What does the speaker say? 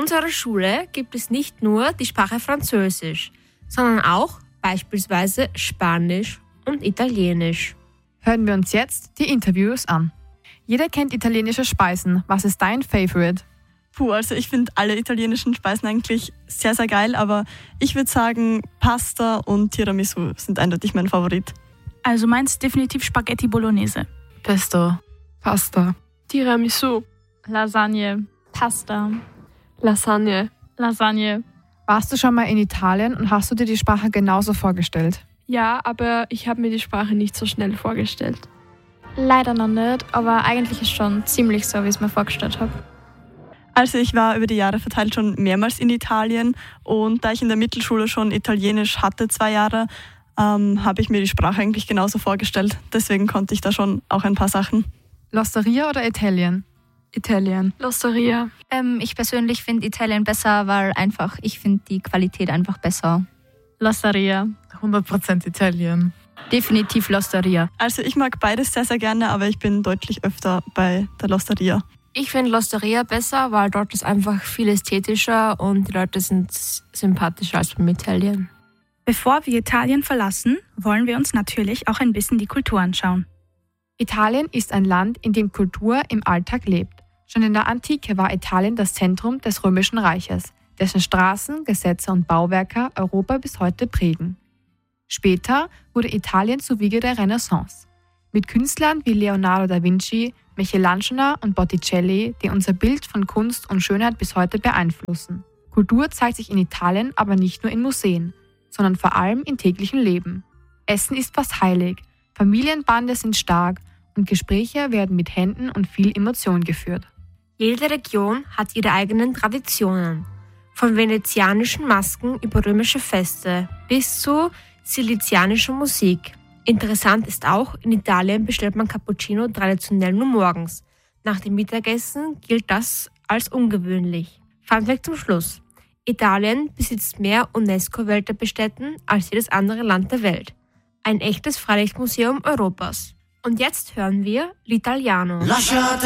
unserer Schule gibt es nicht nur die Sprache Französisch, sondern auch beispielsweise Spanisch und Italienisch. Hören wir uns jetzt die Interviews an. Jeder kennt italienische Speisen. Was ist dein Favorite? Also ich finde alle italienischen Speisen eigentlich sehr, sehr geil, aber ich würde sagen, Pasta und Tiramisu sind eindeutig mein Favorit. Also meins definitiv Spaghetti Bolognese. Pesto. Pasta. Tiramisu. Lasagne. Pasta. Lasagne. Lasagne. Warst du schon mal in Italien und hast du dir die Sprache genauso vorgestellt? Ja, aber ich habe mir die Sprache nicht so schnell vorgestellt. Leider noch nicht, aber eigentlich ist schon ziemlich so, wie ich es mir vorgestellt habe. Also ich war über die Jahre verteilt schon mehrmals in Italien und da ich in der Mittelschule schon Italienisch hatte 2 Jahre, habe ich mir die Sprache eigentlich genauso vorgestellt. Deswegen konnte ich da schon auch ein paar Sachen. L'Osteria oder Italien? Italien. L'Osteria. Ich persönlich finde Italien besser, weil ich finde die Qualität einfach besser. L'Osteria. 100% Italien. Definitiv L'Osteria. Also ich mag beides sehr, sehr gerne, aber ich bin deutlich öfter bei der L'Osteria. Ich finde L'Osteria besser, weil dort ist einfach viel ästhetischer und die Leute sind sympathischer als beim Italien. Bevor wir Italien verlassen, wollen wir uns natürlich auch ein bisschen die Kultur anschauen. Italien ist ein Land, in dem Kultur im Alltag lebt. Schon in der Antike war Italien das Zentrum des Römischen Reiches, dessen Straßen, Gesetze und Bauwerke Europa bis heute prägen. Später wurde Italien zur Wiege der Renaissance. Mit Künstlern wie Leonardo da Vinci, Michelangelo und Botticelli, die unser Bild von Kunst und Schönheit bis heute beeinflussen. Kultur zeigt sich in Italien aber nicht nur in Museen, sondern vor allem im täglichen Leben. Essen ist fast heilig, Familienbande sind stark und Gespräche werden mit Händen und viel Emotion geführt. Jede Region hat ihre eigenen Traditionen. Von venezianischen Masken über römische Feste bis zu silizianischer Musik. Interessant ist auch, in Italien bestellt man Cappuccino traditionell nur morgens. Nach dem Mittagessen gilt das als ungewöhnlich. Funfact zum Schluss. Italien besitzt mehr UNESCO-Welterbestätten als jedes andere Land der Welt. Ein echtes Freilichtmuseum Europas. Und jetzt hören wir L'Italiano.